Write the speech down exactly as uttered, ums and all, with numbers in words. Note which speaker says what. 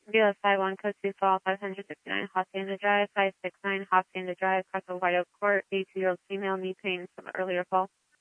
Speaker 1: B S I one code two fall five sixty-nine Hacienda Drive, five six nine Hacienda Drive, Castle White Oak Court, eighteen year old female, knee pain from earlier fall.